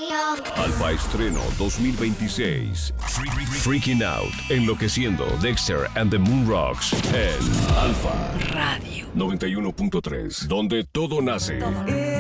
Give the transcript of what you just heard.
Alfa Estreno 2026. Freaking Out, Enloqueciendo, Dexter and the Moon Rocks en Alfa Radio 91.3, donde todo nace.